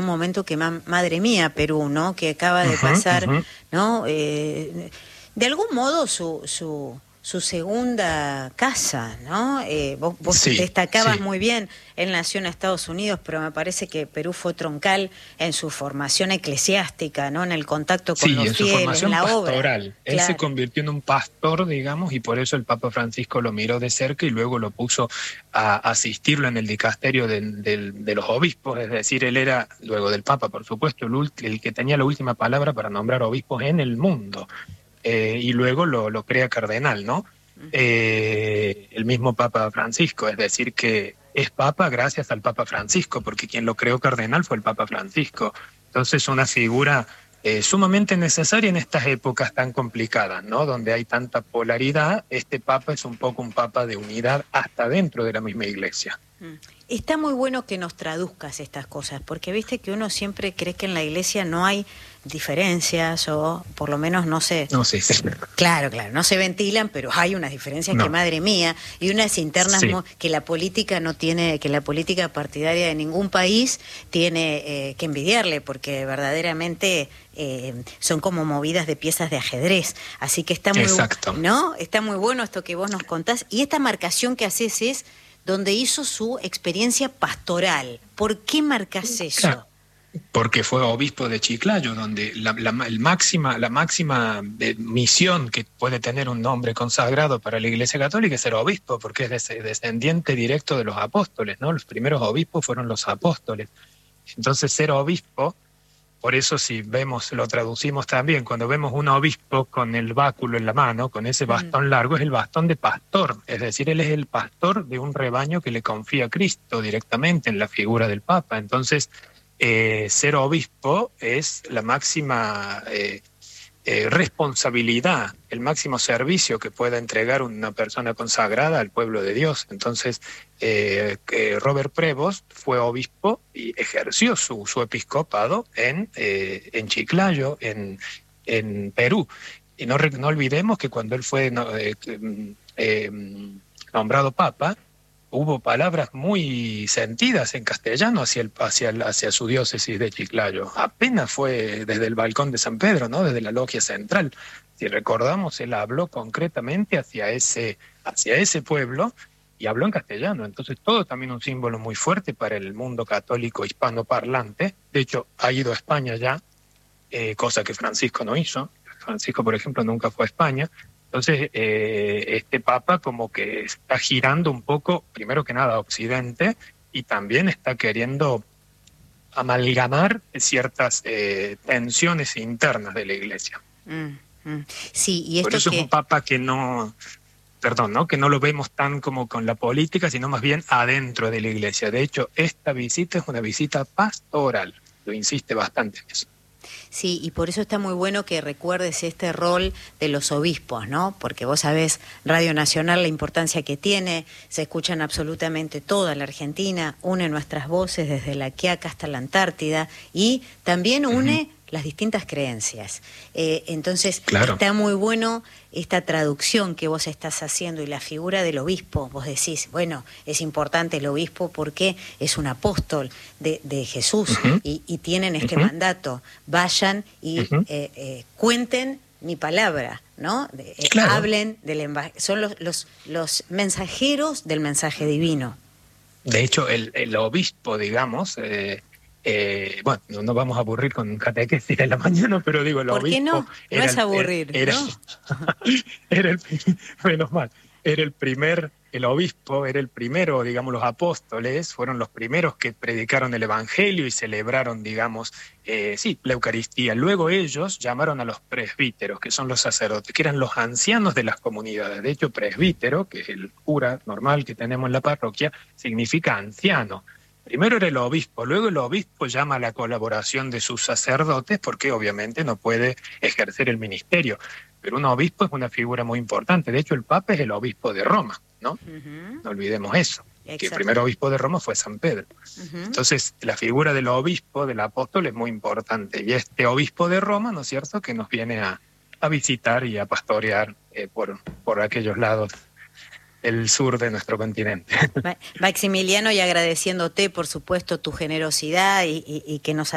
momento que, madre mía, Perú, ¿no? Que acaba de pasar, ¿no? De algún modo su segunda casa, ¿no? Vos Sí, destacabas sí. muy bien, él nació en Estados Unidos, pero me parece que Perú fue troncal en su formación eclesiástica, ¿no? En el contacto con Sí, los en su fieles, en formación la obra. pastoral. Él se Claro. convirtió en un pastor, digamos, y por eso el Papa Francisco lo miró de cerca y luego lo puso a asistirlo en el dicasterio de los obispos. Es decir, él era, luego del Papa, por supuesto, el que tenía la última palabra para nombrar obispos en el mundo. Y luego lo crea cardenal, ¿no? El mismo Papa Francisco, es decir, que es Papa gracias al Papa Francisco, porque quien lo creó cardenal fue el Papa Francisco. Entonces, una figura sumamente necesaria en estas épocas tan complicadas, ¿no? Donde hay tanta polaridad, este Papa es un poco un Papa de unidad hasta dentro de la misma Iglesia. Está muy bueno que nos traduzcas estas cosas, porque viste que uno siempre cree que en la iglesia no hay diferencias, o por lo menos no se... No sé, sí. Claro, no se ventilan, pero hay unas diferencias No. que, madre mía, y unas internas Sí. que la política no tiene, que la política partidaria de ningún país tiene que envidiarle, porque verdaderamente son como movidas de piezas de ajedrez. Así que está muy, Exacto. ¿no? Está muy bueno esto que vos nos contás, y esta marcación que haces es donde hizo su experiencia pastoral. ¿Por qué marcas eso? Claro. Porque fue obispo de Chiclayo, donde la máxima misión que puede tener un hombre consagrado para la Iglesia Católica es ser obispo, porque es descendiente directo de los apóstoles, ¿no? Los primeros obispos fueron los apóstoles. Entonces, ser obispo, por eso si vemos, lo traducimos también, cuando vemos un obispo con el báculo en la mano, con ese bastón largo, es el bastón de pastor, es decir, él es el pastor de un rebaño que le confía a Cristo directamente en la figura del Papa. Entonces, ser obispo es la máxima responsabilidad, el máximo servicio que pueda entregar una persona consagrada al pueblo de Dios. Entonces, Robert Prevost fue obispo y ejerció su episcopado en Chiclayo, en Perú. Y no olvidemos que cuando él fue nombrado papa, hubo palabras muy sentidas en castellano hacia su diócesis de Chiclayo. Apenas fue desde el balcón de San Pedro, ¿no? Desde la logia central. Si recordamos, él habló concretamente hacia ese pueblo y habló en castellano. Entonces, todo también un símbolo muy fuerte para el mundo católico hispanoparlante. De hecho, ha ido a España ya, cosa que Francisco no hizo. Francisco, por ejemplo, nunca fue a España. Entonces, este Papa como que está girando un poco, primero que nada, a Occidente, y también está queriendo amalgamar ciertas tensiones internas de la Iglesia. Sí, y esto por eso es un Papa que no, perdón, ¿no? Que no lo vemos tan como con la política, sino más bien adentro de la Iglesia. De hecho, esta visita es una visita pastoral, lo insiste bastante en eso. Sí, y por eso está muy bueno que recuerdes este rol de los obispos, ¿no? Porque vos sabés, Radio Nacional, la importancia que tiene, se escuchan absolutamente toda la Argentina, une nuestras voces desde la Quiaca hasta la Antártida, y también une las distintas creencias. Entonces, claro, está muy bueno esta traducción que vos estás haciendo, y la figura del obispo. Vos decís, bueno, es importante el obispo porque es un apóstol de Jesús, y tienen este mandato: vayan y cuenten mi palabra, ¿no? Claro. Hablen son los mensajeros del mensaje divino. De hecho, el obispo, digamos, bueno, no nos vamos a aburrir con catequesis de la mañana, pero digo, el obispo... ¿Por qué no? No es aburrir, ¿no? Menos mal, el obispo era el primero, digamos, los apóstoles fueron los primeros que predicaron el evangelio y celebraron, digamos, la Eucaristía. Luego ellos llamaron a los presbíteros, que son los sacerdotes, que eran los ancianos de las comunidades. De hecho, presbítero, que es el cura normal que tenemos en la parroquia, significa anciano. Primero era el obispo, luego el obispo llama a la colaboración de sus sacerdotes, porque obviamente no puede ejercer el ministerio. Pero un obispo es una figura muy importante. De hecho, el Papa es el obispo de Roma, ¿no? No olvidemos eso. Que el primer obispo de Roma fue San Pedro. Entonces, la figura del obispo, del apóstol, es muy importante. Y este obispo de Roma, ¿no es cierto?, que nos viene a visitar y a pastorear por aquellos lados el sur de nuestro continente. Maximiliano, y agradeciéndote, por supuesto, tu generosidad y que nos